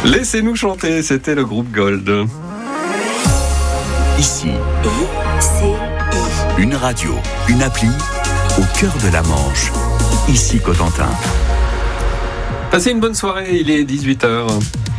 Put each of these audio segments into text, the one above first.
Laissez-nous chanter, c'était le groupe Gold. Ici, une radio, une appli, au cœur de la Manche. Ici Cotentin. Passez une bonne soirée, il est 18h.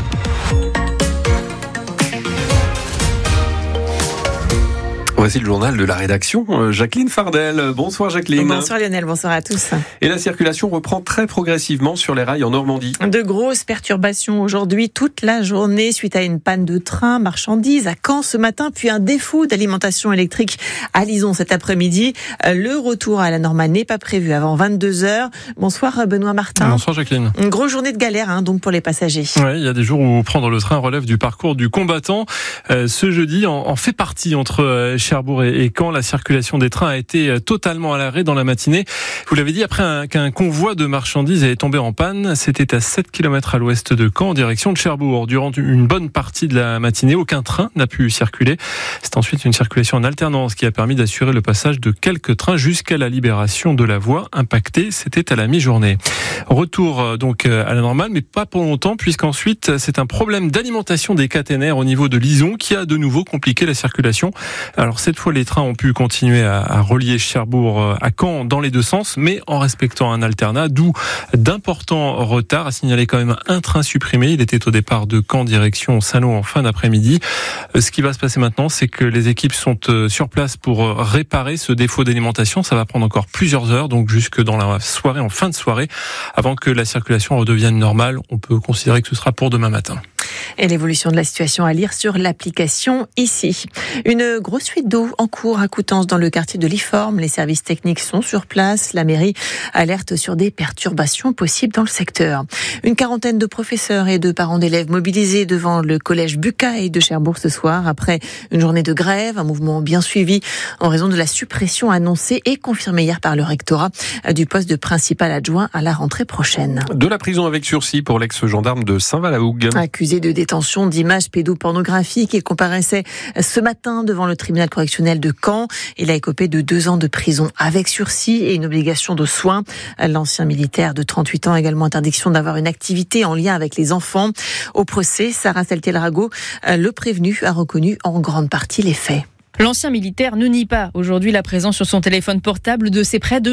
Voici le journal de la rédaction. Jacqueline Fardel. Bonsoir Jacqueline. Bonsoir Lionel, bonsoir à tous. Et la circulation reprend très progressivement sur les rails en Normandie. De grosses perturbations aujourd'hui toute la journée suite à une panne de train, marchandises à Caen ce matin, puis un défaut d'alimentation électrique à Lison cet après-midi. Le retour à la normale n'est pas prévu avant 22h. Bonsoir Benoît Martin. Bonsoir Jacqueline. Une grosse journée de galère donc pour les passagers. Oui, il y a des jours où prendre le train relève du parcours du combattant. Ce jeudi en fait partie entre Cherbourg et Caen. La circulation des trains a été totalement à l'arrêt dans la matinée. Vous l'avez dit, après qu'un convoi de marchandises est tombé en panne, c'était à 7 km à l'ouest de Caen en direction de Cherbourg. Durant une bonne partie de la matinée, aucun train n'a pu circuler. C'est ensuite une circulation en alternance qui a permis d'assurer le passage de quelques trains jusqu'à la libération de la voie impactée. C'était à la mi-journée. Retour donc à la normale, mais pas pour longtemps, puisqu'ensuite c'est un problème d'alimentation des caténaires au niveau de Lison qui a de nouveau compliqué la circulation. Alors cette fois, les trains ont pu continuer à relier Cherbourg à Caen dans les deux sens, mais en respectant un alternat, d'où d'importants retards. À signaler quand même un train supprimé. Il était au départ de Caen direction Saint-Lô en fin d'après-midi. Ce qui va se passer maintenant, c'est que les équipes sont sur place pour réparer ce défaut d'alimentation. Ça va prendre encore plusieurs heures, donc jusque dans la soirée, en fin de soirée, avant que la circulation redevienne normale. On peut considérer que ce sera pour demain matin. Et l'évolution de la situation à lire sur l'application ici. Une grosse fuite d'eau en cours à Coutances dans le quartier de l'Iforme. Les services techniques sont sur place. La mairie alerte sur des perturbations possibles dans le secteur. Une quarantaine de professeurs et de parents d'élèves mobilisés devant le collège Bucaille de Cherbourg ce soir après une journée de grève, un mouvement bien suivi en raison de la suppression annoncée et confirmée hier par le rectorat du poste de principal adjoint à la rentrée prochaine. De la prison avec sursis pour l'ex-gendarme de Saint-Val-la-Hougue. Accusé de détention d'images pédopornographiques, il comparaissait ce matin devant le tribunal correctionnel de Caen. Il a écopé de 2 ans de prison avec sursis et une obligation de soins. L'ancien militaire de 38 ans a également interdiction d'avoir une activité en lien avec les enfants. Au procès, Sarah Saltiel-Rago, le prévenu, a reconnu en grande partie les faits. L'ancien militaire ne nie pas aujourd'hui la présence sur son téléphone portable de ses près de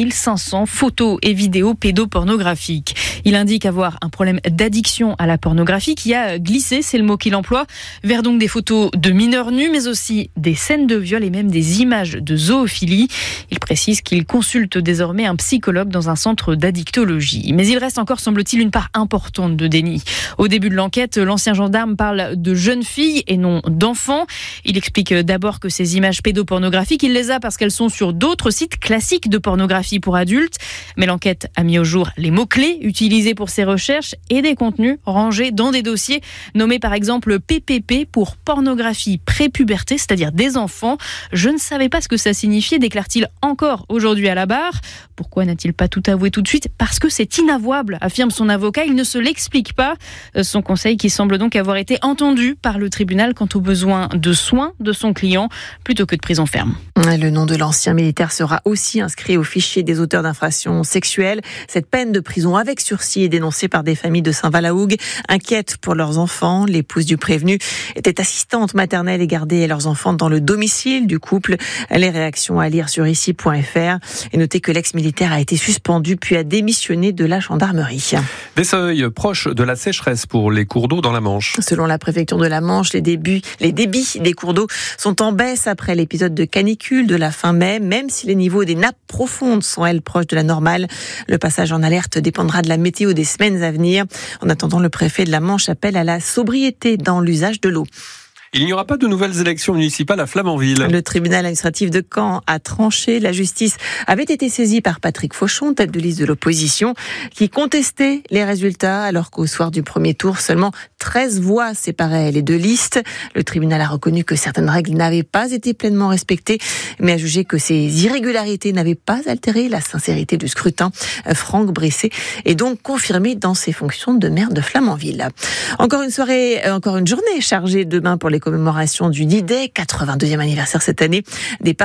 6500 photos et vidéos pédopornographiques. Il indique avoir un problème d'addiction à la pornographie qui a glissé, c'est le mot qu'il emploie, vers donc des photos de mineurs nus, mais aussi des scènes de viol et même des images de zoophilie. Il précise qu'il consulte désormais un psychologue dans un centre d'addictologie. Mais il reste encore, semble-t-il, une part importante de déni. Au début de l'enquête, l'ancien gendarme parle de jeunes filles et non d'enfants. Il explique d'abord que ces images pédopornographiques, il les a parce qu'elles sont sur d'autres sites classiques de pornographie pour adultes. Mais l'enquête a mis au jour les mots-clés utilisés pour ces recherches et des contenus rangés dans des dossiers nommés par exemple PPP pour pornographie pré-puberté, c'est-à-dire des enfants. Je ne savais pas ce que ça signifiait, déclare-t-il encore aujourd'hui à la barre. Pourquoi n'a-t-il pas tout avoué tout de suite ? Parce que c'est inavouable, affirme son avocat. Il ne se l'explique pas. Son conseil qui semble donc avoir été entendu par le tribunal quant aux besoins de soins de son client plutôt que de prison ferme. Le nom de l'ancien militaire sera aussi inscrit au fichier des auteurs d'infractions sexuelles. Cette peine de prison avec sursis est dénoncée par des familles de Saint-Val-la-Hougue, inquiètes pour leurs enfants. L'épouse du prévenu était assistante maternelle et gardait leurs enfants dans le domicile du couple. Les réactions à lire sur ici.fr. Et notez que l'ex-militaire a été suspendu puis a démissionné de la gendarmerie. Des seuils proches de la sécheresse pour les cours d'eau dans la Manche. Selon la préfecture de la Manche, les débits des cours d'eau sont en baisse après l'épisode de canicule de la fin mai, même si les niveaux des nappes profondes sont, elles, proches de la normale. Le passage en alerte dépendra de la météo des semaines à venir. En attendant, le préfet de la Manche appelle à la sobriété dans l'usage de l'eau. Il n'y aura pas de nouvelles élections municipales à Flamanville. Le tribunal administratif de Caen a tranché. La justice avait été saisie par Patrick Fauchon, tête de liste de l'opposition, qui contestait les résultats alors qu'au soir du premier tour, seulement 13 voix séparaient les deux listes. Le tribunal a reconnu que certaines règles n'avaient pas été pleinement respectées, mais a jugé que ces irrégularités n'avaient pas altéré la sincérité du scrutin. Franck Bresset est donc confirmé dans ses fonctions de maire de Flamanville. Encore une journée chargée demain pour les commémorations du D-Day, 82e anniversaire cette année. Départ